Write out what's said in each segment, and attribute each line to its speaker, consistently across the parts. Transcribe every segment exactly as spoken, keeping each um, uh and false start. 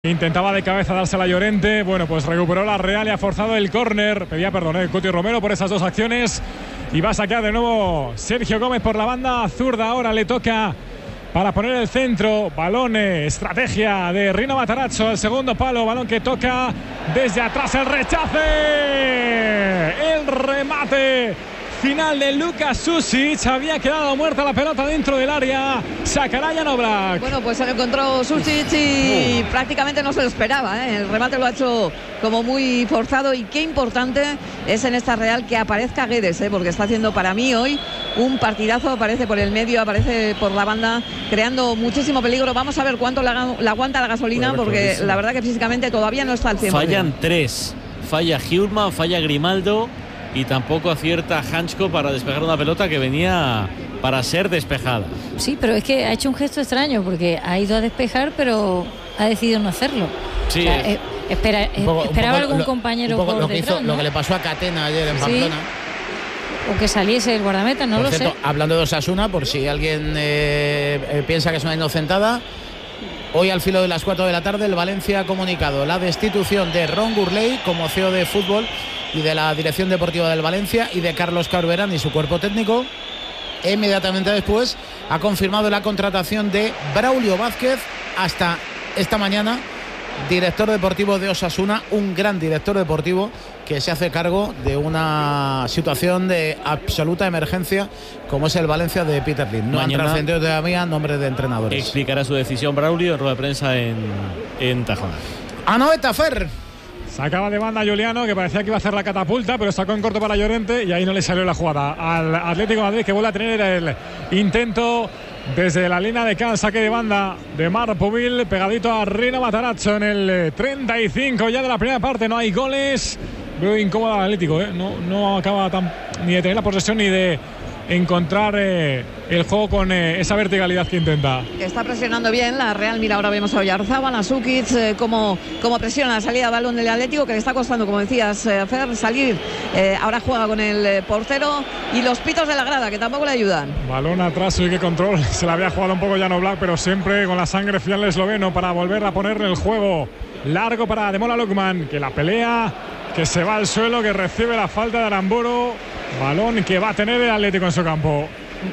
Speaker 1: Intentaba de cabeza dársela a Llorente. Bueno, pues recuperó la Real y ha forzado el córner. Pedía perdón, eh, Cuti Romero por esas dos acciones. Y va a sacar de nuevo Sergio Gómez por la banda zurda. Ahora le toca para poner el centro. Balón, eh, estrategia de Rino Matarazzo. El segundo palo, balón que toca desde atrás. El rechace. El remate final de Luka Susic. Había quedado muerta la pelota dentro del área. Sacará Jan Oblak.
Speaker 2: Bueno, pues se lo encontró Susic y
Speaker 1: uh.
Speaker 2: prácticamente no se lo esperaba, ¿eh? El remate lo ha hecho como muy forzado. Y qué importante es en esta Real que aparezca Guedes, ¿eh? Porque está haciendo para mí hoy un partidazo. Aparece por el medio, aparece por la banda, creando muchísimo peligro. Vamos a ver cuánto le aguanta la gasolina, porque la verdad que físicamente todavía no está al cien por ciento.
Speaker 3: Fallan tres. Falla Hjulmand, falla Grimaldo. Y tampoco acierta Hansko para despejar una pelota que venía para ser despejada.
Speaker 4: Sí, pero es que ha hecho un gesto extraño porque ha ido a despejar, pero ha decidido no hacerlo.
Speaker 3: Sí,
Speaker 4: o sea, eh, espera,
Speaker 5: un poco,
Speaker 4: esperaba
Speaker 5: un poco,
Speaker 4: algún
Speaker 5: lo,
Speaker 4: compañero
Speaker 5: un poco
Speaker 4: por
Speaker 5: lo que
Speaker 4: detrás,
Speaker 5: hizo,
Speaker 4: ¿no?
Speaker 5: lo que le pasó a Catena ayer en Pamplona.
Speaker 4: Sí. O que saliese el guardameta, no
Speaker 5: por
Speaker 4: lo
Speaker 5: cierto,
Speaker 4: sé.
Speaker 5: Hablando de Osasuna, por si alguien eh, eh, piensa que es una inocentada, hoy al filo de las cuatro de la tarde el Valencia ha comunicado la destitución de Ron Gurley como C E O de fútbol y de la dirección deportiva del Valencia y de Carlos Carverán y su cuerpo técnico. E inmediatamente después ha confirmado la contratación de Braulio Vázquez, hasta esta mañana director deportivo de Osasuna, un gran director deportivo que se hace cargo de una situación de absoluta emergencia como es el Valencia de Peter Lim. No
Speaker 3: Mañana
Speaker 5: han trascendido todavía nombres de entrenadores.
Speaker 3: Explicará su decisión Braulio en rueda de prensa en, en Tajona.
Speaker 5: Anoeta Fer.
Speaker 1: Sacaba de banda Juliano, que parecía que iba a hacer la catapulta, pero sacó en corto para Llorente y ahí no le salió la jugada al Atlético de Madrid, que vuelve a tener el intento desde la línea de Can. Saque de banda de Marc Pubil, pegadito a Rino Matarazzo en el treinta y cinco ya de la primera parte. No hay goles. Veo incómodo al Atlético, ¿eh? no, no acaba tan, ni de tener la posesión ni de encontrar eh, el juego con eh, esa verticalidad que intenta.
Speaker 2: Está presionando bien la Real. Mira, ahora vemos a Oyarzábal, a Sukic, eh, como, como presiona la salida de balón del Atlético, que le está costando, como decías, eh, Fer, salir. Eh, ahora juega con el eh, portero y los pitos de la grada, que tampoco le ayudan.
Speaker 1: Balón atrás, y qué control. Se la había jugado un poco Jan Oblak, pero siempre con la sangre fiel esloveno para volver a ponerle el juego largo para Ademola Lookman, que la pelea, que se va al suelo, que recibe la falta de Aramburu. Balón que va a tener el Atlético en su campo.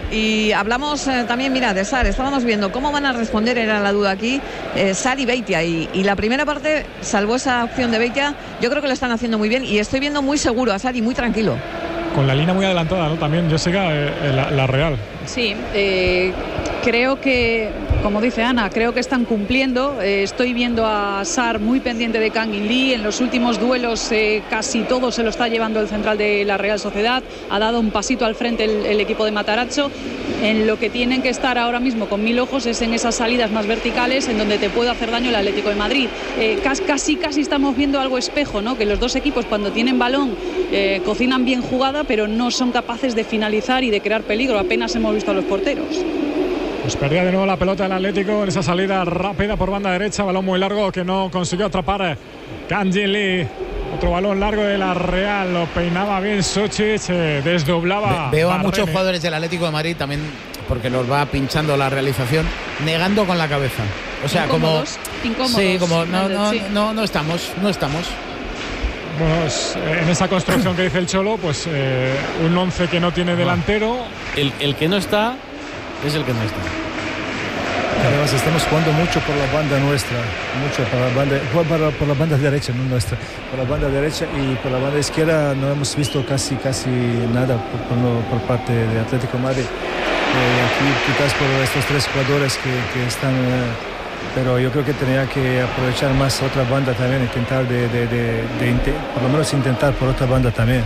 Speaker 2: Y hablamos eh, también, mira, de Sar. Estábamos viendo cómo van a responder, era la duda aquí, eh, Sar y Beitia. Y, y la primera parte, salvo esa opción de Beitia, yo creo que lo están haciendo muy bien. Y estoy viendo muy seguro a Sar y muy tranquilo.
Speaker 1: Con la línea muy adelantada, ¿no? También, Jessica, eh, la, la Real.
Speaker 6: Sí, eh, creo que, como dice Ana, creo que están cumpliendo. Eh, estoy viendo a Sar muy pendiente de Kangin Lee. En los últimos duelos eh, casi todo se lo está llevando el central de la Real Sociedad. Ha dado un pasito al frente el, el equipo de Matarazzo. En lo que tienen que estar ahora mismo con mil ojos es en esas salidas más verticales en donde te puede hacer daño el Atlético de Madrid. Eh, casi, casi estamos viendo algo espejo, ¿no? Que los dos equipos cuando tienen balón eh, cocinan bien jugada, pero no son capaces de finalizar y de crear peligro. Apenas hemos visto a los porteros.
Speaker 1: Pues perdía de nuevo la pelota el Atlético en esa salida rápida por banda derecha. Balón muy largo que no consiguió atrapar Kangin Lee. Otro balón largo de la Real. Lo peinaba bien Susic. Eh, desdoblaba.
Speaker 5: Ve, veo a
Speaker 1: Barrene.
Speaker 5: muchos jugadores del Atlético de Madrid también, porque los va pinchando la realización, negando con la cabeza. O sea,
Speaker 6: Incómodos,
Speaker 5: como.
Speaker 6: incómodos.
Speaker 5: Sí, como no, no,
Speaker 6: Sí.
Speaker 5: no, no estamos, no estamos.
Speaker 1: Bueno, es, eh, en esa construcción que dice el Cholo, pues eh, un once que no tiene delantero.
Speaker 3: El, el que no está es el que no está.
Speaker 7: Además estamos jugando mucho por la banda nuestra, mucho por la banda, por, por la banda derecha, no nuestra, por la banda derecha, y por la banda izquierda no hemos visto casi casi nada por, por, por parte de Atlético de Madrid. Eh, aquí quizás por estos tres jugadores que, que están, eh, pero yo creo que tenía que aprovechar más otra banda también, intentar de, de, de, de, de por lo menos intentar por otra banda también.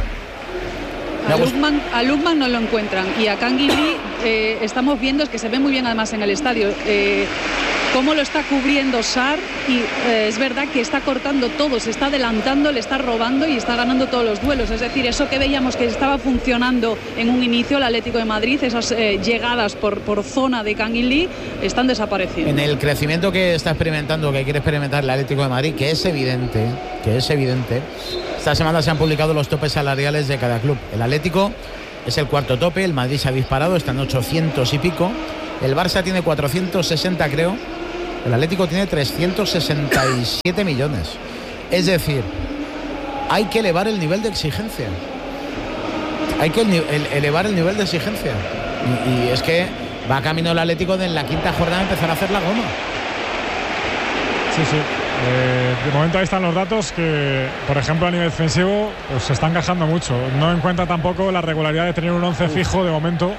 Speaker 6: A Lookman, a Lookman no lo encuentran y a Kangin Lee eh, estamos viendo, es que se ve muy bien además en el estadio, eh, cómo lo está cubriendo Sar y eh, es verdad que está cortando todo, se está adelantando, le está robando y está ganando todos los duelos. Es decir, eso que veíamos que estaba funcionando en un inicio el Atlético de Madrid, esas eh, llegadas por, por zona de Kangin Lee están desapareciendo.
Speaker 5: En el crecimiento que está experimentando, que quiere experimentar el Atlético de Madrid, que es evidente, que es evidente. Esta semana se han publicado los topes salariales de cada club. El Atlético es el cuarto tope, el Madrid se ha disparado, está en ochocientos y pico. El Barça tiene cuatrocientos sesenta, creo. El Atlético tiene trescientos sesenta y siete millones. Es decir, hay que elevar el nivel de exigencia. Hay que el, el, elevar el nivel de exigencia. Y, y es que va camino el Atlético de en la quinta jornada empezar a hacer la goma.
Speaker 1: Sí, sí. Eh, de momento ahí están los datos que, por ejemplo, a nivel defensivo, pues se están encajando mucho. No encuentra tampoco la regularidad de tener un once fijo de momento.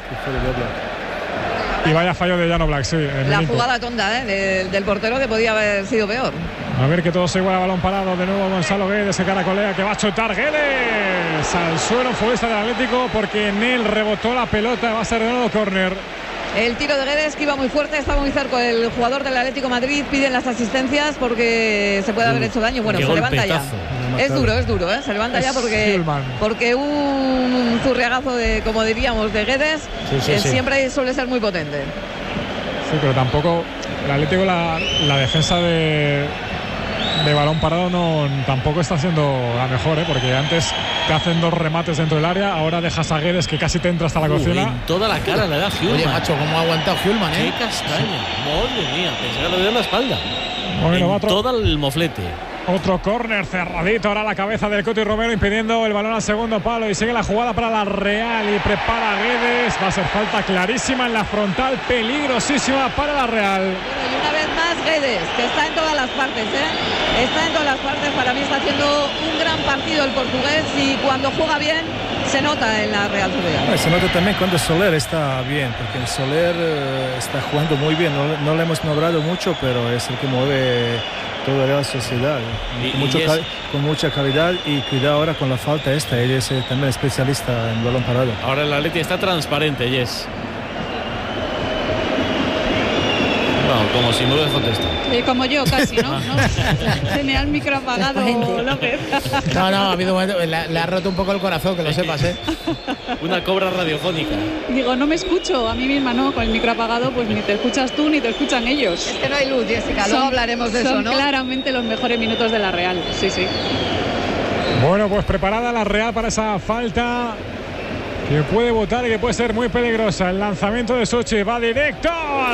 Speaker 1: Y vaya fallo de Jan Oblak, sí.
Speaker 2: La jugada tonta ¿eh? de, del portero, que podía haber sido peor.
Speaker 1: A ver que todo se iguala, balón parado de nuevo Gonzalo Guedes, se caracolea, que va a chutar Guedes al suelo, futbolista del Atlético, porque en él rebotó la pelota, va a ser de nuevo córner.
Speaker 2: El tiro de Guedes, que iba muy fuerte, estaba muy cerca el jugador del Atlético Madrid. Piden las asistencias porque se puede haber hecho daño. Bueno,
Speaker 3: Qué
Speaker 2: se levanta ya. Es duro, es duro, ¿eh? Se levanta es ya porque, porque un zurriagazo de, como diríamos, de Guedes sí, sí, eh, sí. siempre suele ser muy potente.
Speaker 1: Sí, pero tampoco el Atlético, la, la defensa de, de balón parado no tampoco está siendo la mejor, ¿eh? Porque antes te hacen dos remates dentro del área, ahora dejas a Guedes que casi te entra hasta la uh, cocina.
Speaker 3: En toda la cara le da Hjulmand.
Speaker 5: Oye, macho, ¿cómo ha aguantado Hjulmand, eh?
Speaker 3: Qué castaña. Madre mía, pensé que le dio en la espalda.
Speaker 1: Bueno,
Speaker 3: en
Speaker 1: otro,
Speaker 3: todo el moflete.
Speaker 1: Otro córner cerradito, ahora la cabeza del Coti Romero impidiendo el balón al segundo palo, y sigue la jugada para la Real y prepara a Guedes. Va a ser falta clarísima en la frontal, peligrosísima para la Real.
Speaker 2: Bueno, y una vez más Guedes, que está en todas las partes, ¿eh? Está en todas las partes, para mí está haciendo un gran partido el portugués, y cuando juega bien se nota en la Real Sociedad.
Speaker 7: Se nota también cuando Soler está bien, porque el Soler eh, está jugando muy bien, no, no le hemos nombrado mucho, pero es el que mueve toda la Real Sociedad,
Speaker 3: y,
Speaker 7: con, mucho
Speaker 3: y es...
Speaker 7: con mucha calidad, y cuidado ahora con la falta esta, él es eh, también especialista en balón parado.
Speaker 3: Ahora el Atleti está transparente, Yes. No, como si no hubiera contestado.
Speaker 6: Eh, como yo, casi, ¿no? ¿no? Tenía el micro apagado, López.
Speaker 5: No, no, ha habido un momento, le, le ha roto un poco el corazón, que lo sepas, ¿eh?
Speaker 3: Una cobra radiofónica.
Speaker 6: Digo, no me escucho, a mí misma no, con el micro apagado, pues ni te escuchas tú ni te escuchan ellos.
Speaker 2: Es que no hay luz, Jessica, luego hablaremos de eso, ¿no?
Speaker 6: Son claramente los mejores minutos de la Real, sí, sí.
Speaker 1: Bueno, pues preparada la Real para esa falta que puede botar y que puede ser muy peligrosa. El lanzamiento de Sochi va directo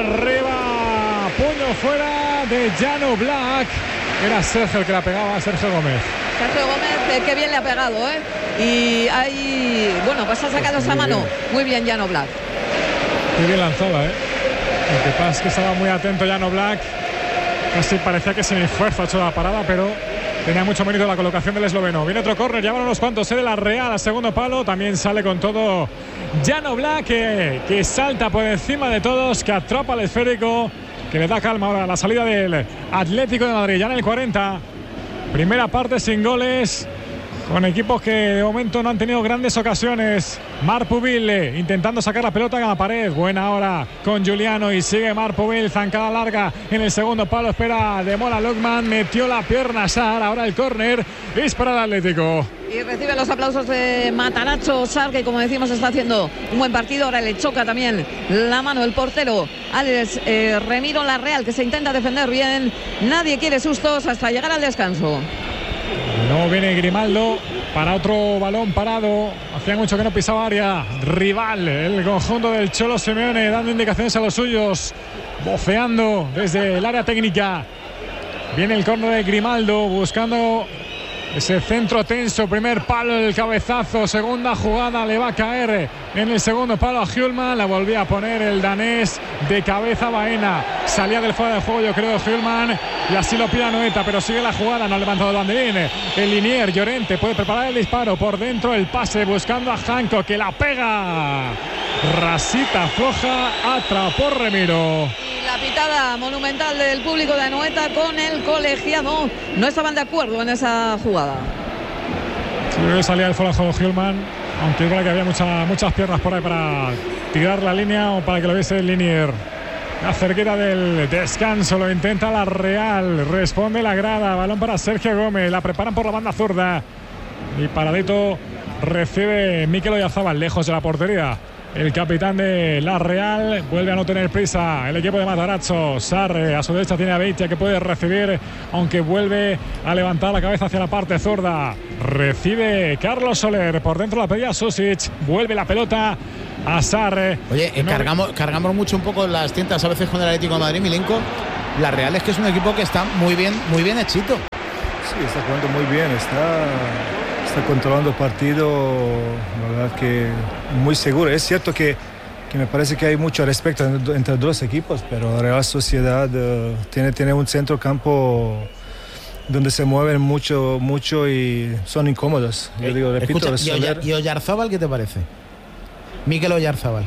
Speaker 1: arriba, puño fuera de Jan Oblak. Era Sergio el que la pegaba, Sergio Gómez.
Speaker 2: Sergio Gómez, eh, qué bien le ha pegado, ¿eh? Y ahí, bueno, pues ha sacado esa mano. Muy bien, Jan Oblak.
Speaker 1: Qué bien lanzada, ¿eh? Lo que pasa es que estaba muy atento Jan Oblak. Casi parecía que sin esfuerzo ha hecho la parada, pero tenía mucho mérito la colocación del esloveno. Viene otro córner, ya van unos cuantos, ¿eh? De la Real al segundo palo. También sale con todo Jan Oblak, que, que salta por encima de todos, que atrapa el esférico, que le da calma ahora a la salida del Atlético de Madrid. Ya en el cuarenta, primera parte sin goles, con equipos que de momento no han tenido grandes ocasiones. Marpuville intentando sacar la pelota a la pared. Buena ahora con Giuliano, y sigue Marpuville, zancada larga en el segundo palo. Espera de Mola Lokman, metió la pierna Sar. Ahora el córner es para el Atlético.
Speaker 2: Y recibe los aplausos de Matarazzo Sar, que como decimos está haciendo un buen partido. Ahora le choca también la mano el portero Alex eh, Remiro. La Real, que se intenta defender bien. Nadie quiere sustos hasta llegar al descanso.
Speaker 1: No viene Grimaldo para otro balón parado. Hacía mucho que no pisaba área. Rival, el conjunto del Cholo Simeone, dando indicaciones a los suyos, bofeando desde el área técnica. Viene el córner de Grimaldo, buscando ese centro tenso. Primer palo, el cabezazo. Segunda jugada, le va a caer en el segundo palo a Hjulmand. La volvía a poner el danés de cabeza. Baena salía del fuera de juego, yo creo, Hjulmand, y así lo pide Anoeta, pero sigue la jugada. No ha levantado el banderín. El Linier, Llorente puede preparar el disparo. Por dentro el pase, buscando a Janko, que la pega. Rasita floja, atrapó Remiro.
Speaker 2: Y la pitada monumental del público de Anoeta con el colegiado. No estaban de acuerdo en esa jugada.
Speaker 1: Sí, creo que salía el fuera de juego Hjulmand, aunque es verdad que había mucha, muchas piernas por ahí para tirar la línea o para que lo viese el Linier. La cerquita del descanso, lo intenta la Real, responde la grada, balón para Sergio Gómez, la preparan por la banda zurda y paradito recibe Mikel Oyarzabal, lejos de la portería. El capitán de la Real vuelve a no tener prisa. El equipo de Matarazzo. Sarre a su derecha tiene a Beitia, que puede recibir, aunque vuelve a levantar la cabeza hacia la parte zurda. Recibe Carlos Soler. Por dentro la pedía Susic. Vuelve la pelota a Sarre.
Speaker 5: Oye, eh,
Speaker 1: no...
Speaker 5: cargamos, cargamos mucho un poco las tintas a veces con el Atlético de Madrid, Milenko. la Real es que es un equipo que está muy bien, muy bien hechito.
Speaker 7: Sí, está jugando muy bien, está, está controlando el partido, la verdad que muy seguro. Es cierto que, que me parece que hay mucho respeto entre, entre los dos equipos, pero Real Sociedad uh, tiene, tiene un centro campo donde se mueven mucho, mucho y son incómodos. Yo digo, repito,
Speaker 5: Escucha, ¿y, Oyar, ¿y Oyarzábal qué te parece? Mikel Oyarzábal.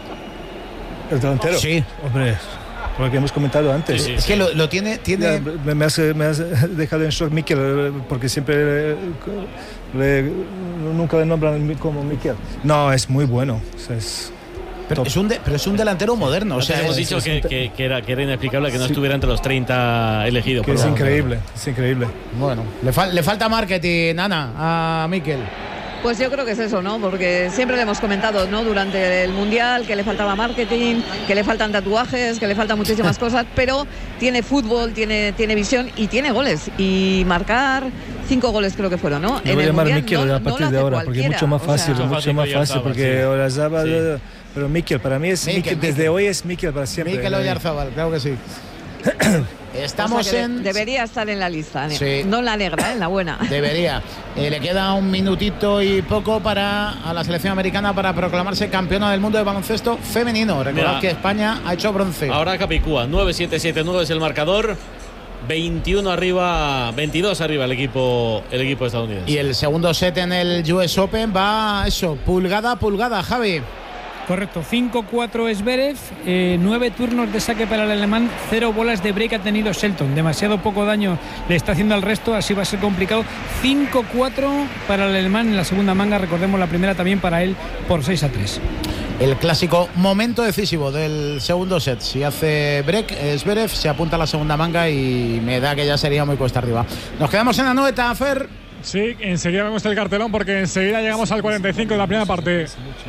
Speaker 7: ¿El delantero?
Speaker 5: Sí.
Speaker 7: Hombre, por lo que hemos comentado antes.
Speaker 3: Sí, sí,
Speaker 5: es
Speaker 3: sí.
Speaker 5: que lo, lo tiene... tiene...
Speaker 7: Me, me, has, me has dejado en shock Mikel, porque siempre le, le, nunca le nombran como Mikel. No, es muy bueno. O sea, es
Speaker 5: Pero es, un de, pero es un delantero moderno. O sea,
Speaker 3: hemos
Speaker 5: es,
Speaker 3: dicho
Speaker 5: es,
Speaker 3: que, que, que, era, que era inexplicable que no sí. estuviera entre los treinta elegidos.
Speaker 7: Que es increíble, es increíble.
Speaker 5: Bueno, le, fal, le falta marketing, Ana, a Mikel.
Speaker 2: Pues yo creo que es eso, ¿no? Porque siempre le hemos comentado, ¿no? Durante el Mundial que le faltaba marketing, que le faltan tatuajes, que le faltan muchísimas cosas, pero tiene fútbol, tiene, tiene visión y tiene goles. Y marcar cinco goles creo que fueron, ¿no?
Speaker 7: Me voy a llamar Mikel no, a partir no de ahora, porque es mucho más fácil, o sea, mucho más fácil, porque Oyarzábal, sí. Pero Mikel, para mí es Mikel, Mikel, desde Mikel. Hoy es Mikel para siempre.
Speaker 5: Mikel Oyarzábal, claro que sí. Estamos
Speaker 2: o sea
Speaker 5: en...
Speaker 2: Debería estar en la lista,
Speaker 5: sí.
Speaker 2: No la negra, ¿eh? La buena.
Speaker 5: Debería. Eh, le queda un minutito y poco para a la selección americana para proclamarse campeona del mundo de baloncesto femenino. Recordad Mira, que España ha hecho bronce.
Speaker 3: Ahora Capicúa, nueve siete siete nueve es el marcador. veintiuno arriba, veintidós arriba el equipo, el equipo estadounidense.
Speaker 5: Y el segundo set en el U S Open va eso, pulgada a pulgada, Javi.
Speaker 8: Correcto, cinco cuatro Zverev, eh, nueve turnos de saque para el alemán, cero bolas de break ha tenido Shelton, demasiado poco daño le está haciendo al resto, así va a ser complicado. Cinco cuatro para el alemán en la segunda manga, recordemos la primera también para él por seis a tres.
Speaker 5: El clásico momento decisivo del segundo set, si hace break Zverev se apunta a la segunda manga y me da que ya sería muy cuesta arriba. Nos quedamos en la noeta, Fer.
Speaker 1: Sí, enseguida vemos el cartelón porque enseguida llegamos al cuarenta y cinco de la primera parte.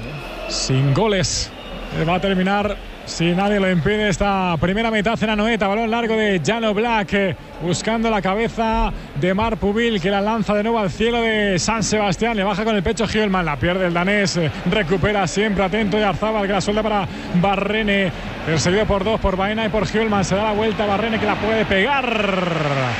Speaker 1: Sin goles. Va a terminar, si nadie lo impide, esta primera mitad en la noeta. Balón largo de Jan Oblak, eh, buscando la cabeza de Marc Pubil, que la lanza de nuevo al cielo de San Sebastián. Le baja con el pecho Hjulmand, la pierde el danés. Eh, recupera siempre atento Oyarzábal, que la suelta para Barrene. Perseguido por dos, por Baena y por Hjulmand. Se da la vuelta a Barrene, que la puede pegar.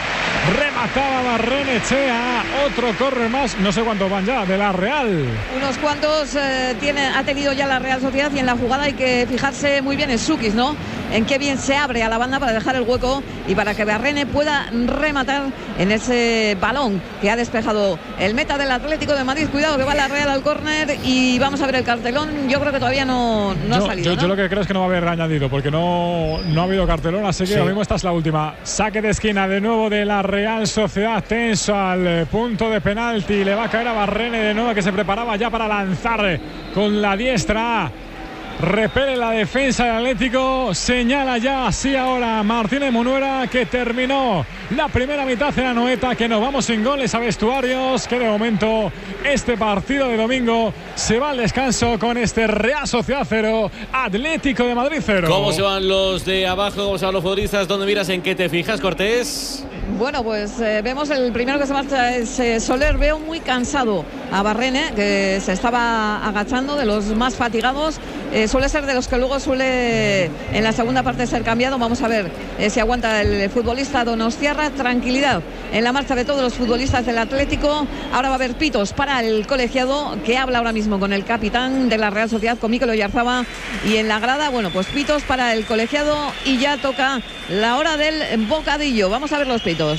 Speaker 1: Remataba Barrenechea, otro corner más, no sé cuántos van ya de la Real.
Speaker 2: Unos cuantos eh, tiene, ha tenido ya la Real Sociedad, y en la jugada hay que fijarse muy bien en Sukis, ¿no? En qué bien se abre a la banda para dejar el hueco y para que Barrene pueda rematar en ese balón que ha despejado el meta del Atlético de Madrid. Cuidado que va la Real al córner y vamos a ver el cartelón. Yo creo que todavía no, no
Speaker 1: yo,
Speaker 2: ha salido.
Speaker 1: Yo,
Speaker 2: ¿no?
Speaker 1: yo lo que creo es que no va a haber añadido porque no, no ha habido cartelón, así que sí. Lo mismo esta es la última. Saque de esquina de nuevo de la Real Sociedad, tenso al punto de penalti. Le va a caer a Barrene de nuevo, que se preparaba ya para lanzar con la diestra. Repele la defensa del Atlético, señala ya así ahora Martínez Munuera que terminó la primera mitad en la noeta, que nos vamos sin goles a vestuarios, que de momento este partido de domingo se va al descanso con este Real Sociedad cero, Atlético de Madrid cero.
Speaker 3: ¿Cómo se van los de abajo? ¿Cómo se van los futbolistas? ¿Dónde miras? ¿En qué te fijas, Cortés?
Speaker 2: Bueno, pues eh, vemos el primero que se marcha es eh, Soler. Veo muy cansado a Barrene, que se estaba agachando, de los más fatigados. Eh, suele ser de los que luego suele en la segunda parte ser cambiado. Vamos a ver eh, si aguanta el futbolista Donostiarra. Tranquilidad en la marcha de todos los futbolistas del Atlético. Ahora va a haber pitos para el colegiado, que habla ahora mismo con el capitán de la Real Sociedad, con Mikel Oyarzábal, y en la grada, bueno, pues pitos para el colegiado y ya toca la hora del bocadillo. Vamos a ver los pitos.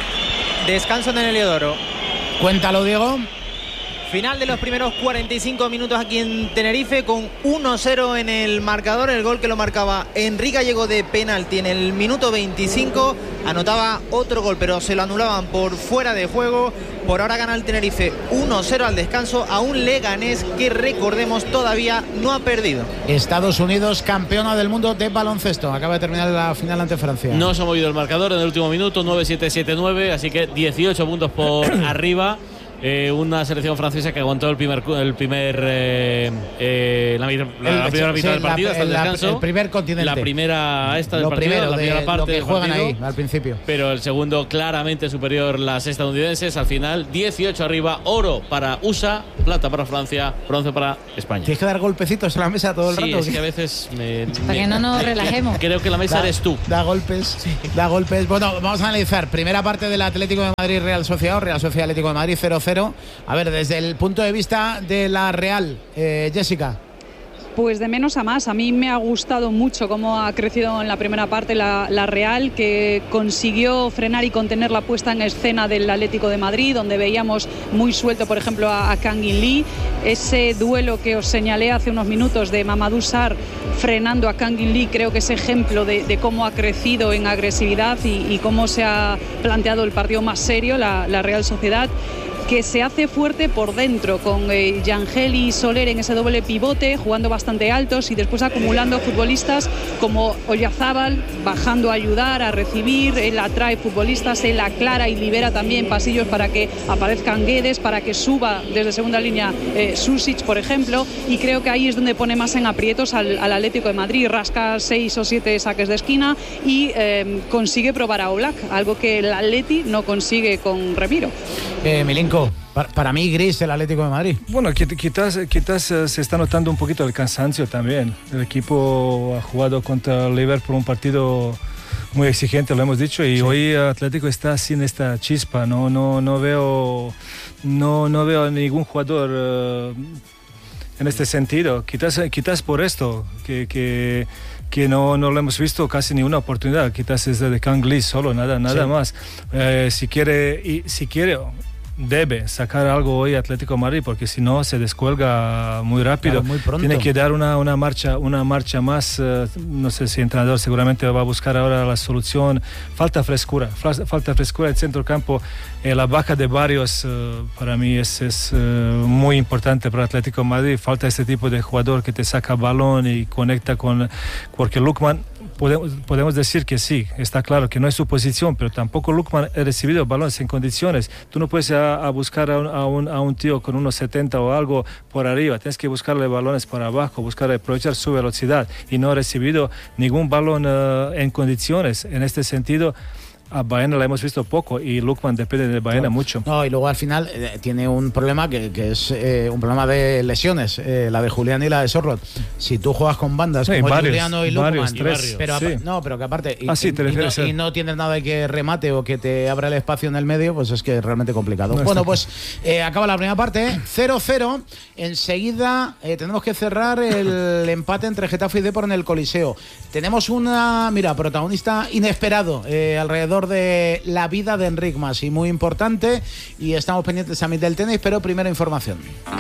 Speaker 9: Descanso en el Heliodoro.
Speaker 5: Cuéntalo, Diego.
Speaker 9: Final de los primeros cuarenta y cinco minutos aquí en Tenerife, con uno cero en el marcador. El gol que lo marcaba Enrique Gallego de penalti en el minuto veinticinco. Anotaba otro gol, pero se lo anulaban por fuera de juego. Por ahora gana el Tenerife uno cero al descanso a un Leganés que, recordemos, todavía no ha perdido.
Speaker 5: Estados Unidos, campeona del mundo de baloncesto. Acaba de terminar la final ante Francia.
Speaker 3: No se ha movido el marcador en el último minuto, nueve siete siete nueve, así que dieciocho puntos por arriba. Eh, una selección francesa que aguantó el primer el primer eh, eh, la, la, la
Speaker 5: el,
Speaker 3: primera
Speaker 5: sí,
Speaker 3: mitad del partido
Speaker 5: la,
Speaker 3: hasta el
Speaker 5: la,
Speaker 3: descanso.
Speaker 5: El primer continente.
Speaker 3: La primera esta del
Speaker 5: lo
Speaker 3: partido,
Speaker 5: primero
Speaker 3: la primera
Speaker 5: de,
Speaker 3: parte
Speaker 5: lo que
Speaker 3: del
Speaker 5: juegan
Speaker 3: partido,
Speaker 5: ahí al principio.
Speaker 3: Pero el segundo claramente superior las estadounidenses. Al final dieciocho arriba, oro para U S A, plata para Francia, bronce para España.
Speaker 5: Tienes que dar golpecitos en la mesa todo el
Speaker 3: sí,
Speaker 5: rato.
Speaker 3: Es que a veces me,
Speaker 4: para
Speaker 3: me,
Speaker 4: que no nos relajemos.
Speaker 3: Creo que la mesa
Speaker 5: da,
Speaker 3: eres tú.
Speaker 5: Da golpes, sí. da golpes. Bueno, vamos a analizar primera parte del Atlético de Madrid Real Sociedad, Real Sociedad Atlético de Madrid cero cero. A ver, desde el punto de vista de la Real, eh, Jessica.
Speaker 6: Pues de menos a más. A mí me ha gustado mucho cómo ha crecido en la primera parte la, la Real, que consiguió frenar y contener la puesta en escena del Atlético de Madrid, donde veíamos muy suelto, por ejemplo, a, a Kang In Lee. Ese duelo que os señalé hace unos minutos de Mamadou Sarr frenando a Kang In Lee, creo que es ejemplo de, de cómo ha crecido en agresividad y, y cómo se ha planteado el partido más serio, la, la Real Sociedad, que se hace fuerte por dentro, con eh, Yangel y Soler en ese doble pivote, jugando bastante altos y después acumulando futbolistas como Oyarzábal, bajando a ayudar, a recibir. Él atrae futbolistas, él aclara y libera también pasillos para que aparezcan Guedes, para que suba desde segunda línea eh, Susic, por ejemplo, y creo que ahí es donde pone más en aprietos al, al Atlético de Madrid. Rasca seis o siete saques de esquina y eh, consigue probar a Oblak, algo que el Atleti no consigue con Remiro.
Speaker 5: Eh, Milinko, para, para mí gris el Atlético de Madrid.
Speaker 7: Bueno, quizás, quizás se está notando un poquito el cansancio también. El equipo ha jugado contra el Liverpool un partido muy exigente, lo hemos dicho, y sí. Hoy Atlético está sin esta chispa. No, no, no veo, no, no veo a ningún jugador uh, en este sentido. Quizás, quizás por esto que, que que no, no lo hemos visto casi ni una oportunidad. Quizás es de Kang Lee solo, nada, nada sí. más. Eh, si quiere, y si quiere, debe sacar algo hoy Atlético de Madrid, porque si no se descuelga muy rápido.
Speaker 5: Claro, muy pronto.
Speaker 7: Tiene que dar una, una marcha, una marcha más. Uh, no sé si el entrenador seguramente va a buscar ahora la solución. Falta frescura, falta frescura en el centro campo. Eh, la baja de Barrios uh, para mí es, es uh, muy importante para Atlético de Madrid. Falta este tipo de jugador que te saca balón y conecta con, porque Lookman, podemos, podemos decir que sí, está claro que no es su posición, pero tampoco Lookman ha recibido balones en condiciones. Tú no puedes a, a buscar a un, a, un, a un tío con unos setenta o algo por arriba, tienes que buscarle balones por abajo, buscar aprovechar su velocidad, y no ha recibido ningún balón uh, en condiciones. En este sentido, a Baena la hemos visto poco y Lookman depende de Baena no, mucho.
Speaker 5: No, y luego al final eh, tiene un problema que, que es eh, un problema de lesiones, eh, la de Julián y la de Sorlot. Si tú juegas con bandas sí, como varios, Juliano y Lookman, pero, sí. no, pero que aparte y, ah, sí, y, y, no, y no tienes nada que remate o que te abra el espacio en el medio, pues es que es realmente complicado. No bueno, pues eh, acaba la primera parte, cero cero. Enseguida eh, tenemos que cerrar el empate entre Getafe y Depor en el Coliseo. Tenemos una, mira, protagonista inesperado eh, alrededor de la vida de Enric Mas, y muy importante, y estamos pendientes también del tenis, pero primero información.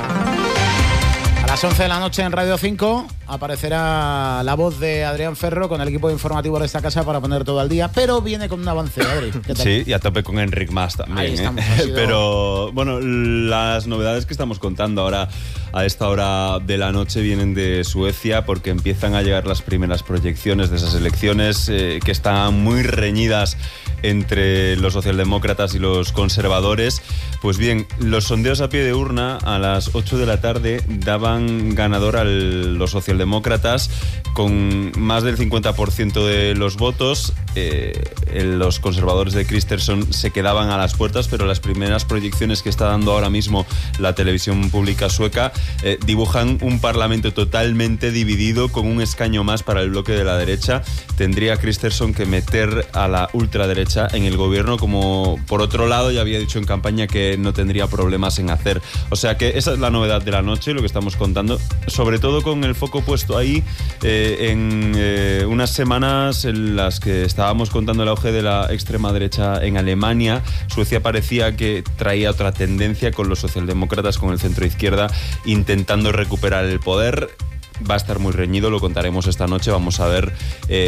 Speaker 5: A las once de la noche en Radio cinco aparecerá la voz de Adrián Ferro con el equipo informativo de esta casa para poner todo al día, pero viene con un avance, Adri.
Speaker 10: Sí, y a tope con Enric Mas también. Ahí estamos, ¿eh? sido... Pero bueno, las novedades que estamos contando ahora a esta hora de la noche vienen de Suecia, porque empiezan a llegar las primeras proyecciones de esas elecciones eh, que están muy reñidas entre los socialdemócratas y los conservadores. Pues bien, los sondeos a pie de urna a las ocho de la tarde daban ganador a los socialdemócratas con más del cincuenta por ciento de los votos. Eh, los conservadores de Kristersson se quedaban a las puertas, pero las primeras proyecciones que está dando ahora mismo la televisión pública sueca eh, dibujan un parlamento totalmente dividido, con un escaño más para el bloque de la derecha. Tendría Kristersson que meter a la ultraderecha en el gobierno, como por otro lado ya había dicho en campaña que no tendría problemas en hacer. O sea que esa es la novedad de la noche, lo que estamos contando, sobre todo con el foco puesto ahí eh, en eh, unas semanas en las que estábamos contando el auge de la extrema derecha en Alemania. Suecia parecía que traía otra tendencia, con los socialdemócratas, con el centro izquierda intentando recuperar el poder. va a estar muy reñido, lo contaremos esta noche, vamos a ver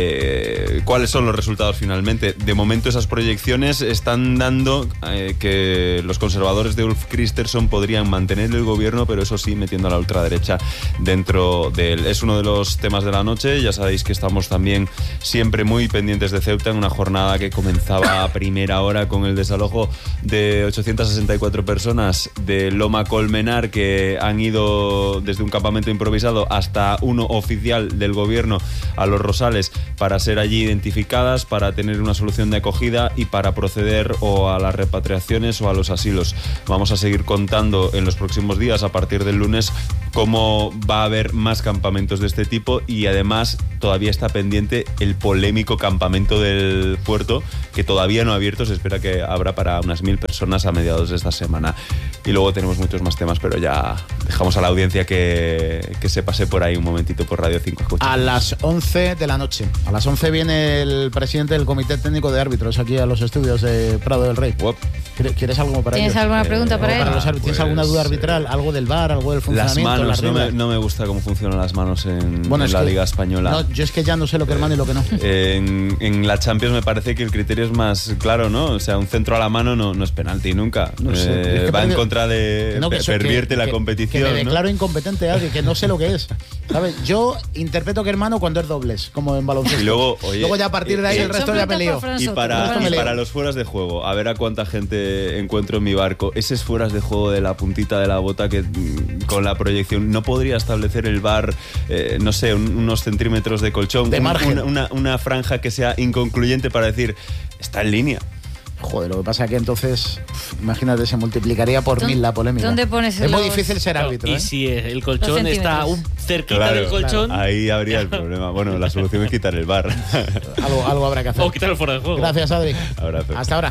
Speaker 10: eh, cuáles son los resultados finalmente. De momento esas proyecciones están dando eh, que los conservadores de Ulf Kristersson podrían mantener el gobierno, pero eso sí, metiendo a la ultraderecha dentro de él. Es uno de los temas de la noche. Ya sabéis que estamos también siempre muy pendientes de Ceuta, en una jornada que comenzaba a primera hora con el desalojo de ochocientas sesenta y cuatro personas de Loma Colmenar, que han ido desde un campamento improvisado hasta uno oficial del gobierno a Los Rosales para ser allí identificadas, para tener una solución de acogida y para proceder o a las repatriaciones o a los asilos. Vamos a seguir contando en los próximos días, a partir del lunes, cómo va a haber más campamentos de este tipo, y además todavía está pendiente el polémico campamento del puerto, que todavía no ha abierto. Se espera que abra para unas mil personas a mediados de esta semana. Y luego tenemos muchos más temas, pero ya dejamos a la audiencia que, que se pase por ahí un momentito por Radio cinco. Escucha.
Speaker 5: A las once de la noche. A las once viene el presidente del Comité Técnico de Árbitros aquí a los estudios de Prado del Rey. What? ¿Quieres algo para ellos?
Speaker 4: ¿Tienes alguna pregunta eh, para él?
Speaker 5: Para los árbitros. ¿Tienes pues, alguna duda arbitral? ¿Algo del V A R? ¿Algo del funcionamiento?
Speaker 10: Las manos,
Speaker 5: las
Speaker 10: no, me, no me gusta cómo funcionan las manos en, bueno, en la Liga Española.
Speaker 5: No, yo es que ya no sé lo que es mano y lo que no.
Speaker 10: En, en la Champions me parece que el criterio es más claro, ¿no? O sea, un centro a la mano no, no es penalti nunca. No sé, eh, es que va en contra de... No, que pervierte que, la que, competición.
Speaker 5: Que me declaro
Speaker 10: ¿no?
Speaker 5: incompetente, alguien que no sé lo que es. ¿Sabes? Yo interpreto que hermano cuando es dobles, como en baloncesto.
Speaker 10: Y luego, oye,
Speaker 5: luego ya a partir de ahí eh, el resto ya me lío.
Speaker 10: Y para, y para los fueras de juego, a ver a cuánta gente encuentro en mi barco. Esos fueras de juego de la puntita de la bota que con la proyección no podría establecer el V A R, eh, no sé, un, unos centímetros de colchón,
Speaker 5: de margen.
Speaker 10: Una, una, una franja que sea inconcluyente para decir, está en línea.
Speaker 5: Joder, lo que pasa es que entonces, imagínate, se multiplicaría por mil la polémica.
Speaker 4: ¿Dónde pones
Speaker 5: Es
Speaker 4: los...
Speaker 5: muy difícil ser árbitro.
Speaker 3: Y
Speaker 5: ¿eh?
Speaker 3: si el colchón está un cerquita
Speaker 10: claro,
Speaker 3: del colchón...
Speaker 10: Claro. Ahí habría el problema. Bueno, la solución es quitar el V A R.
Speaker 5: algo, algo habrá que hacer.
Speaker 3: O quitar el fuera de juego.
Speaker 5: Gracias, Adri.
Speaker 10: Abrazo.
Speaker 5: Hasta ahora.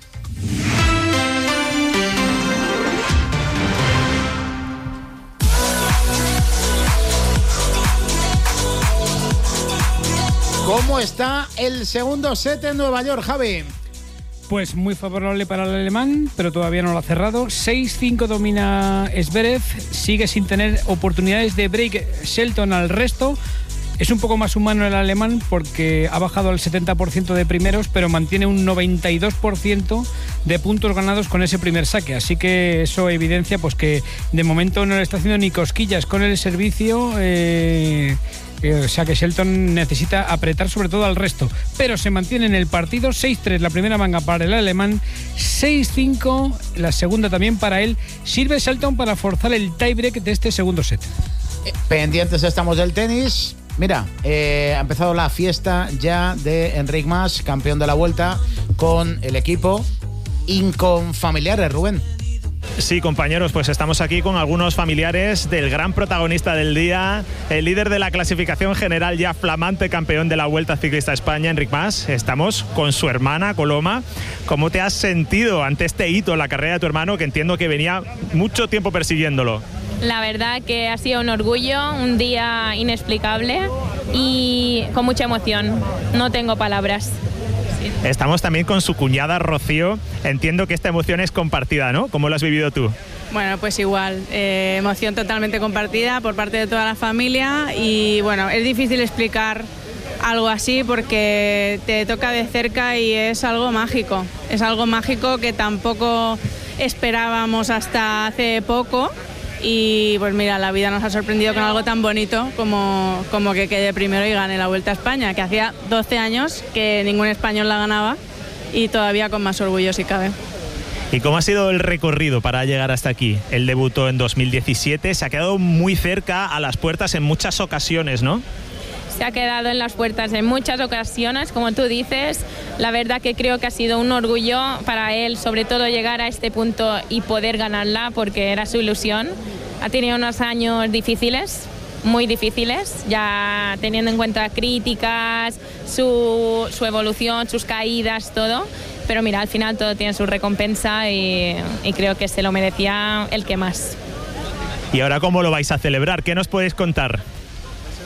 Speaker 5: ¿Cómo está el segundo set en Nueva York, Javi?
Speaker 8: Pues muy favorable para el alemán, pero todavía no lo ha cerrado. seis cinco domina Zverev, sigue sin tener oportunidades de break Shelton al resto. Es un poco más humano el alemán porque ha bajado al setenta por ciento de primeros, pero mantiene un noventa y dos por ciento de puntos ganados con ese primer saque. Así que eso evidencia pues que de momento no le está haciendo ni cosquillas con el servicio. Eh... O sea que Shelton necesita apretar sobre todo al resto, pero se mantiene en el partido. Seis tres la primera manga para el alemán, seis cinco la segunda también para él. Sirve Shelton para forzar el tiebreak de este segundo set.
Speaker 5: Pendientes estamos del tenis. Mira, eh, ha empezado la fiesta ya de Enric Mas, campeón de la Vuelta, con el equipo inconfamiliares, Rubén.
Speaker 11: Sí, compañeros, pues estamos aquí con algunos familiares del gran protagonista del día, el líder de la clasificación general, ya flamante campeón de la Vuelta Ciclista a España, Enric Mas. Estamos con su hermana, Coloma. ¿Cómo te has sentido ante este hito en la carrera de tu hermano, que entiendo que venía mucho tiempo persiguiéndolo?
Speaker 12: La verdad que ha sido un orgullo, un día inexplicable y con mucha emoción. No tengo palabras.
Speaker 11: Estamos también con su cuñada Rocío. Entiendo que esta emoción es compartida, ¿no? ¿Cómo lo has vivido tú?
Speaker 13: Bueno, pues igual, eh, emoción totalmente compartida por parte de toda la familia y bueno, es difícil explicar algo así porque te toca de cerca y es algo mágico. Es algo mágico que tampoco esperábamos hasta hace poco. Y pues mira, la vida nos ha sorprendido con algo tan bonito como, como que quede primero y gane la Vuelta a España, que hacía doce años que ningún español la ganaba y todavía con más orgullo si cabe.
Speaker 11: ¿Y cómo ha sido el recorrido para llegar hasta aquí? Él debutó en dos mil diecisiete, se ha quedado muy cerca a las puertas en muchas ocasiones, ¿no?
Speaker 12: Se ha quedado en las puertas en muchas ocasiones, como tú dices. La verdad que creo que ha sido un orgullo para él, sobre todo llegar a este punto y poder ganarla, porque era su ilusión. Ha tenido unos años difíciles, muy difíciles, ya teniendo en cuenta críticas, su, su evolución, sus caídas, todo. Pero mira, al final todo tiene su recompensa y, y creo que se lo merecía el que más.
Speaker 11: ¿Y ahora cómo lo vais a celebrar? ¿Qué nos podéis contar?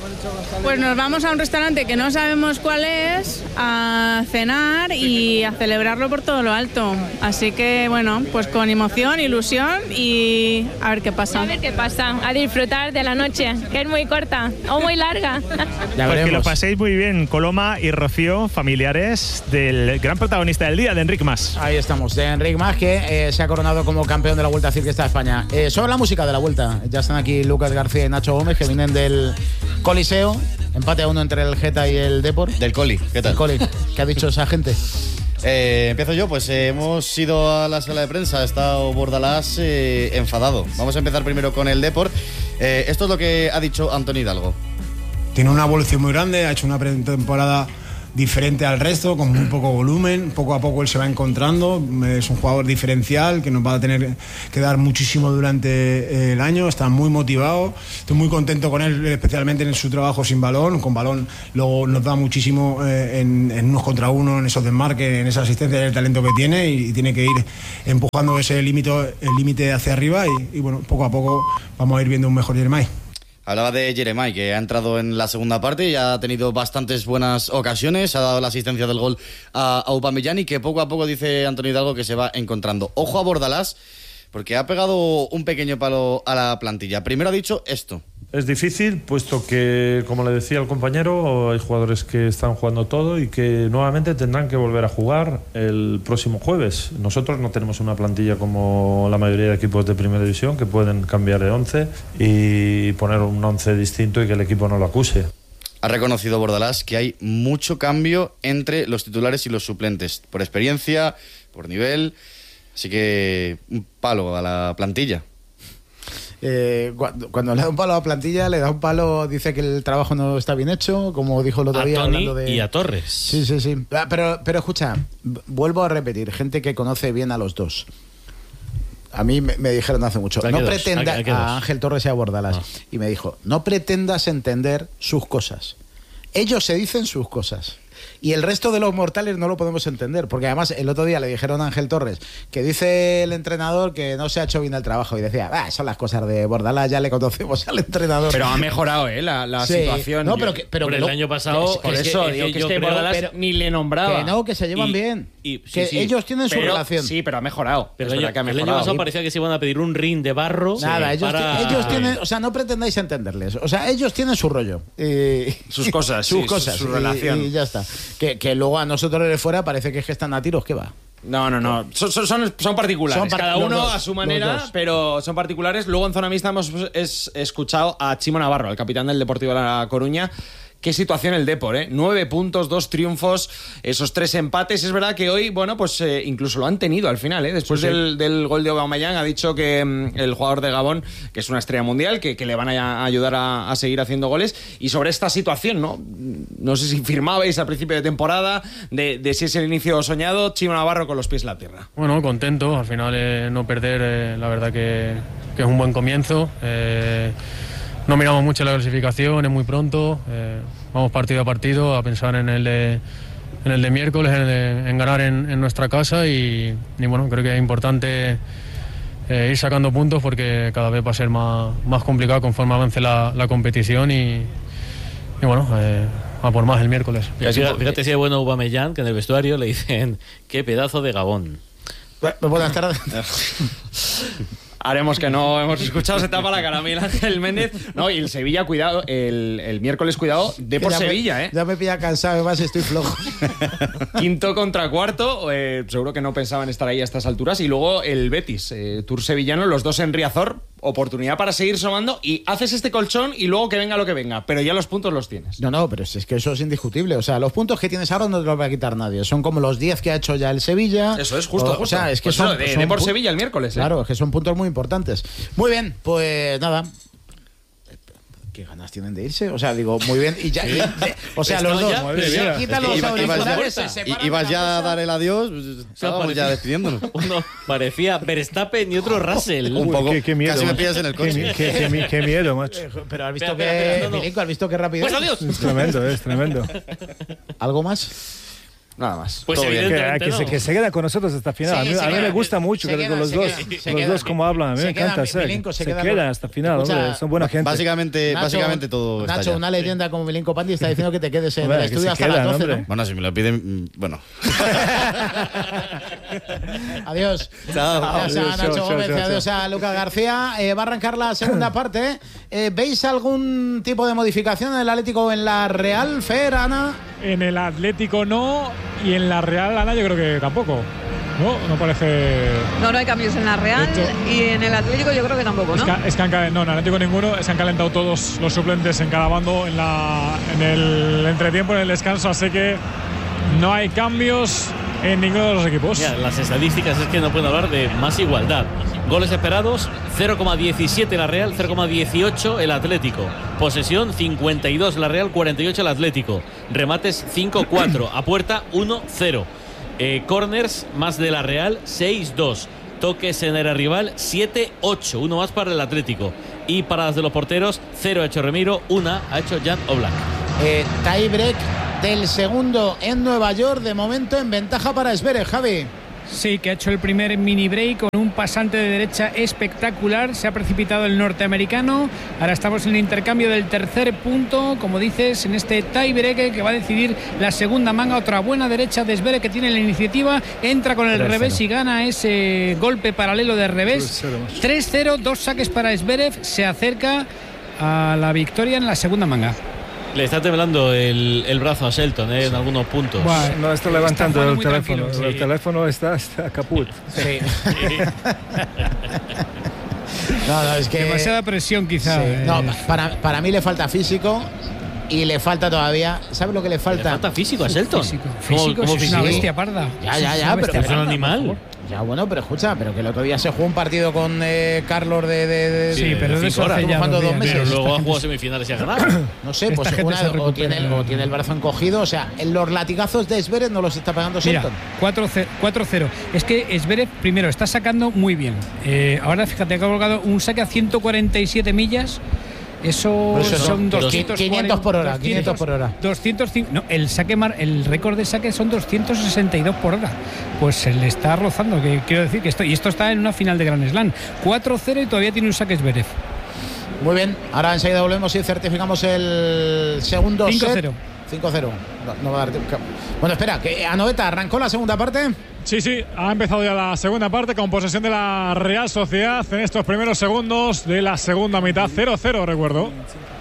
Speaker 13: Pues nos vamos a un restaurante que no sabemos cuál es, a cenar y a celebrarlo por todo lo alto. Así que, bueno, pues con emoción, ilusión y a ver qué pasa.
Speaker 12: A ver qué pasa, a disfrutar de la noche, que es muy corta o muy larga.
Speaker 11: Pues que lo paséis muy bien, Coloma y Rocío, familiares del gran protagonista del día, de Enric Mas.
Speaker 5: Ahí estamos, de Enric Mas, que eh, se ha coronado como campeón de la Vuelta Ciclista de España. Eh, sobre la música de la Vuelta, ya están aquí Lucas García y Nacho Gómez, que vienen del Coliseo. Empate a uno entre el Geta y el Depor.
Speaker 14: Del Coli, ¿qué tal?
Speaker 5: El Coli. ¿Qué ha dicho esa gente?
Speaker 14: Eh, empiezo yo, pues eh, hemos ido a la sala de prensa, ha estado Bordalás eh, enfadado. Vamos a empezar primero con el Depor. Eh, esto es lo que ha dicho Antonio Hidalgo.
Speaker 15: Tiene una evolución muy grande, ha hecho una pretemporada diferente al resto, con muy poco volumen. Poco a poco él se va encontrando, es un jugador diferencial que nos va a tener que dar muchísimo durante el año. Está muy motivado, estoy muy contento con él, especialmente en su trabajo sin balón. Con balón luego nos da muchísimo eh, en, en unos contra uno, en esos desmarques, en esa asistencia, en el talento que tiene, y, y tiene que ir empujando ese límite el límite hacia arriba y, y bueno, poco a poco vamos a ir viendo un mejor Jeremai.
Speaker 14: Hablaba de Jeremai, que ha entrado en la segunda parte y ha tenido bastantes buenas ocasiones, ha dado la asistencia del gol a, a Aubameyang, y que poco a poco, dice Antonio Hidalgo, que se va encontrando. Ojo a Bordalás, porque ha pegado un pequeño palo a la plantilla. Primero ha dicho esto.
Speaker 16: Es difícil, puesto que, como le decía el compañero, hay jugadores que están jugando todo y que nuevamente tendrán que volver a jugar el próximo jueves. Nosotros no tenemos una plantilla como la mayoría de equipos de primera división, que pueden cambiar de once y poner un once distinto y que el equipo no lo acuse.
Speaker 14: Ha reconocido Bordalás que hay mucho cambio entre los titulares y los suplentes, por experiencia, por nivel, así que un palo a la plantilla.
Speaker 5: Eh, cuando, cuando le da un palo a la plantilla, le da un palo, dice que el trabajo no está bien hecho, como dijo el otro
Speaker 3: a
Speaker 5: día.
Speaker 3: Toni
Speaker 5: hablando de...
Speaker 3: y a Torres.
Speaker 5: Sí, sí, sí. Pero, pero escucha, vuelvo a repetir, gente que conoce bien a los dos. A mí me, me dijeron hace mucho, no pretenda a, a Ángel Torres y a Bordalás, ah. y me dijo, no pretendas entender sus cosas. Ellos se dicen sus cosas. Y el resto de los mortales no lo podemos entender, porque además el otro día le dijeron a Ángel Torres que dice el entrenador que no se ha hecho bien el trabajo, y decía, ah, son las cosas de Bordalás, ya le conocemos al entrenador.
Speaker 17: Pero ha mejorado, ¿eh? La, la sí. situación.
Speaker 5: No, pero que, pero
Speaker 3: por
Speaker 5: que
Speaker 3: el
Speaker 5: lo,
Speaker 3: año pasado,
Speaker 17: que, por es eso, que, digo, que, que es que creo, Bordalás pero, ni le nombraba.
Speaker 5: Que no, que se llevan y, bien. Y, sí, que sí, ellos tienen
Speaker 17: pero,
Speaker 5: su relación.
Speaker 17: Sí, pero ha mejorado.
Speaker 3: Pero
Speaker 17: el,
Speaker 3: año,
Speaker 17: que ha mejorado.
Speaker 3: el año pasado parecía que se iban a pedir un ring de barro.
Speaker 5: Nada,
Speaker 3: sí,
Speaker 5: ellos,
Speaker 3: para...
Speaker 5: t- ellos tienen, o sea, no pretendáis entenderles. O sea, ellos tienen su rollo. Y,
Speaker 17: sus cosas,
Speaker 5: sus
Speaker 17: sí,
Speaker 5: cosas.
Speaker 17: Su, su
Speaker 5: y,
Speaker 17: relación.
Speaker 5: Y ya está. Que, que luego a nosotros de fuera parece que es que están a tiros, ¿qué va?
Speaker 17: No, no, no. Son, son, son particulares. Son par- Cada uno dos, a su manera, pero son particulares. Luego en zona mixta hemos es, escuchado a Chimo Navarro, el capitán del Deportivo de La Coruña. Qué situación el Depor, ¿eh? Nueve puntos, dos triunfos, esos tres empates. Es verdad que hoy, bueno, pues eh, incluso lo han tenido al final, ¿eh? Después sí, sí. Del, del gol de Aubameyang ha dicho que mm, el jugador de Gabón, que es una estrella mundial, que, que le van a ayudar a, a seguir haciendo goles. Y sobre esta situación, ¿no? No sé si firmabais al principio de temporada, de, de si es el inicio soñado. Chimo Navarro con los pies en la tierra.
Speaker 18: Bueno, contento. Al final eh, no perder, eh, la verdad que, que es un buen comienzo. Eh, No miramos mucho la clasificación, es muy pronto, eh, vamos partido a partido a pensar en el de, en el de miércoles, en, el de, en ganar en, en nuestra casa y, y bueno, creo que es importante eh, ir sacando puntos porque cada vez va a ser más, más complicado conforme avance la, la competición y, y bueno, eh, a por más el miércoles.
Speaker 3: Fíjate, fíjate si es bueno Aubameyang, que en el vestuario le dicen qué pedazo de Gabón.
Speaker 5: Buenas tardes.
Speaker 17: Haremos que no hemos escuchado, se tapa la cara Miguel Ángel Méndez. No, y el Sevilla, cuidado, el, el miércoles, cuidado, de por Sevilla,
Speaker 5: me,
Speaker 17: ¿eh?
Speaker 5: Ya me pilla cansado, además estoy flojo.
Speaker 17: Quinto contra cuarto, eh, seguro que no pensaban estar ahí a estas alturas. Y luego el Betis, eh, Tour sevillano, los dos en Riazor, oportunidad para seguir sumando y haces este colchón y luego que venga lo que venga, pero ya los puntos los tienes.
Speaker 5: No, no, pero es que eso es indiscutible. O sea, los puntos que tienes ahora no te los va a quitar nadie. Son como los diez que ha hecho ya el Sevilla.
Speaker 17: Eso es, justo,
Speaker 5: o,
Speaker 17: justo.
Speaker 5: O sea, es que
Speaker 17: pues
Speaker 5: son,
Speaker 17: eso, de,
Speaker 5: son
Speaker 17: de por
Speaker 5: pu-
Speaker 17: Sevilla el miércoles. ¿eh?
Speaker 5: Claro, es que son puntos muy importantes. Muy bien, pues nada. ¿Qué ganas tienen de irse? O sea, digo, muy bien. Y ya, y, de, o sea, los dos.
Speaker 14: Ya,
Speaker 5: se quitan los auriculares, se separan.
Speaker 14: Ibas ya a dar el adiós, estábamos ya despidiéndonos.
Speaker 3: Uno parecía Verstappen y otro Russell.
Speaker 14: Un poco,
Speaker 7: qué, qué miedo,
Speaker 14: casi
Speaker 7: macho.
Speaker 14: me pillas en el coche.
Speaker 7: Qué, qué, qué, qué miedo, macho.
Speaker 5: Pero has visto
Speaker 3: espera,
Speaker 5: que...
Speaker 3: espera, no, no.
Speaker 5: Milico, ¿has visto qué rápido?
Speaker 3: Pues adiós.
Speaker 7: Es tremendo, es tremendo.
Speaker 5: ¿Algo más?
Speaker 17: Nada más.
Speaker 3: Pues
Speaker 7: que,
Speaker 3: evidentemente
Speaker 7: que,
Speaker 3: no.
Speaker 7: se, que se queda con nosotros hasta final.
Speaker 5: Sí,
Speaker 7: a mí, a mí
Speaker 5: queda,
Speaker 7: me gusta mucho que
Speaker 5: queda,
Speaker 7: los dos,
Speaker 5: queda,
Speaker 7: los
Speaker 5: queda,
Speaker 7: dos como hablan. A mí me
Speaker 5: queda,
Speaker 7: encanta. Se,
Speaker 5: Milinko se
Speaker 7: se
Speaker 5: queda,
Speaker 7: queda hasta final.
Speaker 5: Escucha,
Speaker 7: hombre, son buena gente.
Speaker 14: Básicamente,
Speaker 5: Nacho,
Speaker 14: básicamente todo está
Speaker 5: Nacho,
Speaker 14: ya.
Speaker 5: una leyenda como Milinko Pandi está diciendo que te quedes en
Speaker 7: Hombre,
Speaker 5: el
Speaker 7: que
Speaker 5: estudio
Speaker 7: se
Speaker 5: hasta
Speaker 7: quedan,
Speaker 5: las doce,
Speaker 7: hombre.
Speaker 5: ¿no?
Speaker 14: Bueno, si me lo piden, bueno.
Speaker 5: Adiós.
Speaker 14: Chao.
Speaker 5: Adiós a
Speaker 14: Adiós,
Speaker 5: Nacho
Speaker 14: chao,
Speaker 5: Gómez,
Speaker 14: chao, chao.
Speaker 5: adiós a Lucas García. Eh, va a arrancar la segunda parte. Eh, ¿Veis algún tipo de modificación en el Atlético o en la Real, Fer, Ana?
Speaker 1: En el Atlético no, y en la Real, Ana, yo creo que tampoco. No, no parece.
Speaker 2: No, no hay cambios en la Real y en el Atlético yo creo que tampoco,
Speaker 1: Es
Speaker 2: ¿no?
Speaker 1: que, es que han calentado, no, en el Atlético ninguno, es que han calentado todos los suplentes en cada bando en, la, en el entretiempo, en el descanso, así que no hay cambios en ninguno de los equipos.
Speaker 3: Mira, las estadísticas es que no pueden hablar de más igualdad. Goles esperados, cero coma diecisiete la Real, cero coma dieciocho el Atlético. Posesión, cincuenta y dos la Real, cuarenta y ocho el Atlético. Remates, cinco cuatro. A puerta, uno cero. Eh, corners, más de la Real, seis dos. Toques en el rival, siete ocho. Uno más para el Atlético. Y paradas de los porteros, cero ha hecho Remiro, una ha hecho Jan Oblak.
Speaker 5: Eh, tie break del segundo en Nueva York, de momento en ventaja para Zverev, Javi.
Speaker 8: Sí, que ha hecho el primer mini break con un pasante de derecha espectacular. Se ha precipitado el norteamericano. Ahora estamos en el intercambio del tercer punto, como dices, en este tie break que va a decidir la segunda manga. Otra buena derecha de Zverev que tiene la iniciativa. Entra con el
Speaker 7: tres cero.
Speaker 8: revés y gana ese golpe paralelo de revés. tres cero, dos saques para Zverev. Se acerca a la victoria en la segunda manga.
Speaker 3: Le está temblando el, el brazo a Shelton eh, en algunos puntos.
Speaker 7: Bueno, no está levantando
Speaker 8: está
Speaker 7: el
Speaker 8: muy
Speaker 7: teléfono.
Speaker 8: tranquilo,
Speaker 7: El
Speaker 8: sí.
Speaker 7: teléfono está, está caput.
Speaker 5: Sí. No, no, es que
Speaker 8: demasiada presión quizá.
Speaker 5: Sí.
Speaker 8: eh.
Speaker 5: No, para, para mí le falta físico y le falta todavía. ¿Sabe lo que le falta?
Speaker 3: ¿Le falta físico a Shelton?
Speaker 8: Físico,
Speaker 3: ¿Cómo-
Speaker 8: físico,
Speaker 3: cómo
Speaker 8: si es una
Speaker 3: físico?
Speaker 8: bestia parda.
Speaker 5: Ya,
Speaker 8: Si
Speaker 5: ya,
Speaker 8: es
Speaker 5: ya,
Speaker 8: una
Speaker 5: pero
Speaker 8: bestia
Speaker 3: es un
Speaker 8: parda,
Speaker 3: animal.
Speaker 8: por favor.
Speaker 5: Ya, bueno, pero escucha, pero que el otro día se jugó un partido con eh, Carlos de, de, de
Speaker 8: Sí, pero de eso hace
Speaker 5: estuvo
Speaker 8: ya
Speaker 5: jugando
Speaker 8: dos
Speaker 5: dos
Speaker 8: días.
Speaker 5: meses.
Speaker 3: Pero
Speaker 8: Esta
Speaker 3: luego ha
Speaker 8: gente
Speaker 3: jugado
Speaker 8: se-
Speaker 3: semifinales y ha ganado.
Speaker 5: No sé,
Speaker 8: Esta
Speaker 5: pues
Speaker 8: gente
Speaker 5: una,
Speaker 8: se
Speaker 5: o,
Speaker 8: recupera.
Speaker 5: tiene, o tiene el brazo encogido. O sea, en los latigazos de Zverev no los está pegando
Speaker 8: Mira,
Speaker 5: Shelton.
Speaker 8: cuatro cero. Es que Zverev primero está sacando muy bien. Eh, ahora fíjate que ha colocado un saque a ciento cuarenta y siete millas. Eso
Speaker 5: Pues eso,
Speaker 8: son
Speaker 5: dos-
Speaker 8: doscientos
Speaker 5: quinientos por hora,
Speaker 8: doscientos,
Speaker 5: quinientos por hora.
Speaker 8: doscientos cinco, no, el saque mar, el récord de saque son doscientos sesenta y dos por hora. Pues se le está rozando, que quiero decir que esto y esto está en una final de Grand Slam. cuatro cero y todavía tiene un saque Zverev.
Speaker 5: Muy bien, ahora enseguida volvemos y certificamos el segundo
Speaker 8: cinco
Speaker 5: set.
Speaker 8: cero.
Speaker 5: cinco cero. No, no va a dar tiempo. Bueno, espera, que Anoeta arrancó la segunda parte.
Speaker 1: Sí, sí, ha empezado ya la segunda parte con posesión de la Real Sociedad en estos primeros segundos de la segunda mitad. cero cero, recuerdo.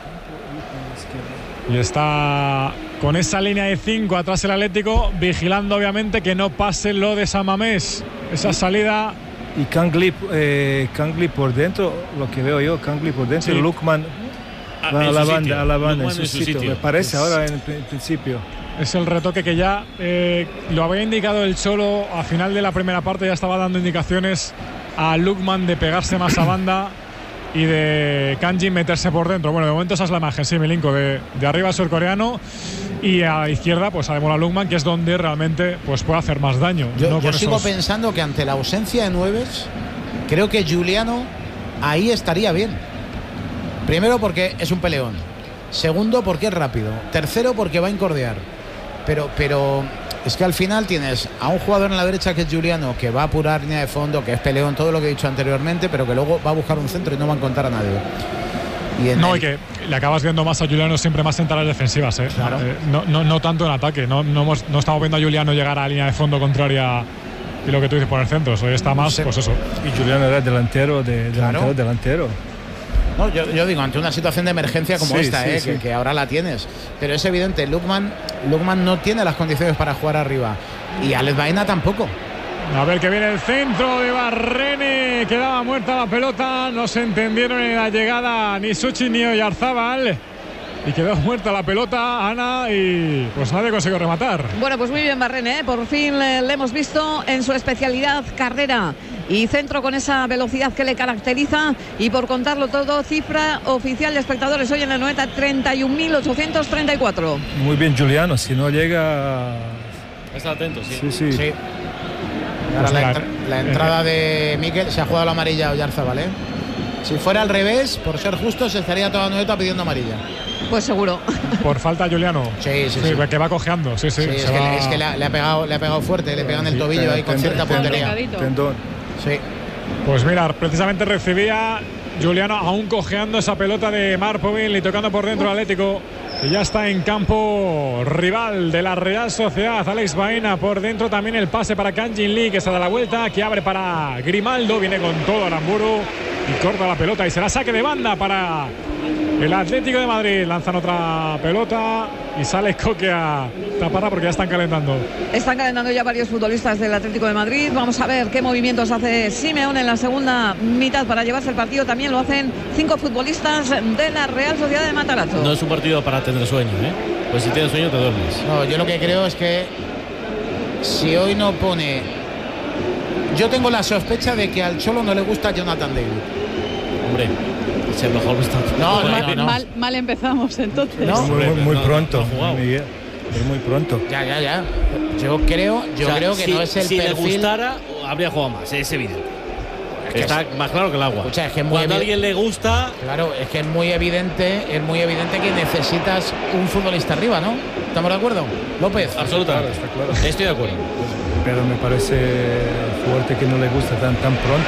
Speaker 1: Y está con esa línea de cinco atrás el Atlético, vigilando obviamente que no pase lo de San Mamés. Esa salida.
Speaker 7: Y Kangli, eh, Kangli por dentro, lo que veo yo, Kangli por dentro,
Speaker 1: Sí.
Speaker 7: Lukman
Speaker 3: Ah,
Speaker 7: va a
Speaker 3: en
Speaker 7: la
Speaker 3: su
Speaker 7: banda,
Speaker 3: sitio.
Speaker 7: a la banda
Speaker 3: Lukman
Speaker 7: en su
Speaker 3: en su
Speaker 7: sitio,
Speaker 3: sitio.
Speaker 7: me parece
Speaker 1: Es-
Speaker 7: ahora en el pri- principio.
Speaker 1: Es el retoque que ya eh, lo había indicado el Cholo a final de la primera parte, ya estaba dando indicaciones a Lukman de pegarse más a banda y de Kanji meterse por dentro. Bueno, de momento esa es la imagen, sí, Milinko, de, de arriba el surcoreano y a la izquierda pues a Demola Lukman, que es donde realmente pues puede hacer más daño.
Speaker 5: Yo,
Speaker 1: no
Speaker 5: yo
Speaker 1: con
Speaker 5: sigo
Speaker 1: esos-
Speaker 5: pensando que ante la ausencia de nueves, creo que Giuliano ahí estaría bien. Primero porque es un peleón. Segundo porque es rápido. Tercero porque va a incordiar. Pero, pero es que al final tienes a un jugador en la derecha que es Giuliano, que va a apurar línea de fondo, que es peleón, todo lo que he dicho anteriormente, pero que luego va a buscar un centro y no va a encontrar a nadie. Y en
Speaker 1: No,
Speaker 5: el-
Speaker 1: y que le acabas viendo más a Juliano siempre más en tareas defensivas, ¿eh?
Speaker 5: Claro.
Speaker 1: Eh, no, no, no tanto en ataque. No, no, hemos- no estamos viendo a Juliano llegar a la línea de fondo contraria y lo que tú dices poner centros. Hoy está más,
Speaker 7: Sí.
Speaker 1: pues eso.
Speaker 7: Y Julián era delantero, de, delantero,
Speaker 5: Claro.
Speaker 7: delantero.
Speaker 5: No, yo, yo digo, ante una situación de emergencia como
Speaker 7: Sí,
Speaker 5: esta,
Speaker 7: sí,
Speaker 5: eh,
Speaker 7: sí.
Speaker 5: Que, que ahora la tienes. Pero es evidente, Lukman, Lukman no tiene las condiciones para jugar arriba. Y Alex Baena tampoco.
Speaker 1: A ver que viene el centro de Barrene. Quedaba muerta la pelota. No se entendieron en la llegada ni Suchi ni Oyarzábal. Y quedó muerta la pelota, Ana, y pues nadie consiguió rematar.
Speaker 2: Bueno, pues muy bien Barrene, ¿eh? Por fin le, le hemos visto en su especialidad carrera y centro con esa velocidad que le caracteriza. Y por contarlo todo, cifra oficial de espectadores hoy en la Anoeta, treinta y un mil ochocientos treinta y cuatro.
Speaker 7: Muy bien Juliano, si no llega...
Speaker 3: Está atento, sí.
Speaker 7: Sí, sí.
Speaker 5: Sí. Y ahora
Speaker 1: Pues
Speaker 5: la,
Speaker 1: la-
Speaker 5: entra- la entrada de Miquel, se ha jugado la amarilla a Oyarzábal, ¿eh? Si fuera al revés, por ser justo, se estaría toda Anoeta pidiendo amarilla.
Speaker 2: Pues seguro.
Speaker 1: Por falta a Juliano.
Speaker 5: Sí, sí, sí.
Speaker 1: Que va cojeando. Sí, sí.
Speaker 5: sí es,
Speaker 1: que,
Speaker 5: va... es que le ha, le ha pegado, le ha pegado fuerte, le ha pegado en el tobillo ahí con cierta puntería.
Speaker 7: Tendón.
Speaker 5: Sí.
Speaker 1: Pues mira, precisamente recibía Juliano aún cojeando esa pelota de Marpovil y tocando por dentro Atlético. Y ya está en campo rival de la Real Sociedad, Alex Baena. Por dentro también el pase para Kang-in Lee, que se da la vuelta, que abre para Grimaldo. Viene con todo Aramburu y corta la pelota. Y será saque de banda para el Atlético de Madrid. Lanzan otra pelota y sale Coque a taparla porque ya están calentando.
Speaker 2: Están calentando ya varios futbolistas del Atlético de Madrid. Vamos a ver qué movimientos hace Simeone en la segunda mitad para llevarse el partido. También lo hacen cinco futbolistas de la Real Sociedad de Matarazzo.
Speaker 3: No es un partido para tener sueño, ¿eh? Pues si tienes sueño te duermes.
Speaker 5: No, yo lo que creo es que si hoy no pone... Yo tengo la sospecha de que al Cholo no le gusta Jonathan David.
Speaker 3: Hombre, si a lo mejor está...
Speaker 5: No, no,
Speaker 6: mal,
Speaker 5: no, no.
Speaker 6: Mal, mal empezamos entonces.
Speaker 7: No, muy, muy, muy
Speaker 3: no,
Speaker 7: pronto.
Speaker 3: no, no
Speaker 7: Miguel. Es muy pronto.
Speaker 5: Ya, ya, ya. Yo creo, yo
Speaker 3: o sea,
Speaker 5: creo que
Speaker 3: si,
Speaker 5: no es el
Speaker 3: si
Speaker 5: perfil.
Speaker 3: Si le gustara, habría jugado más, es evidente. Es que está es... más claro que el agua.
Speaker 5: Escucha, es que es muy
Speaker 3: Cuando a
Speaker 5: evi...
Speaker 3: alguien le gusta...
Speaker 5: Claro, es que es muy evidente, es muy evidente que necesitas un futbolista arriba, ¿no? ¿Estamos de acuerdo? López.
Speaker 3: Absolutamente.
Speaker 7: Claro, está claro.
Speaker 3: Estoy de acuerdo.
Speaker 7: Pero me parece fuerte que no le gusta tan, tan pronto.